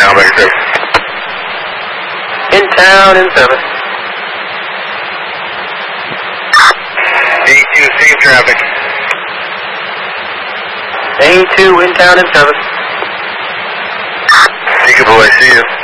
town, back in service. In town, in service. A2, same traffic. A2, in town, in service. Take a boy, see you.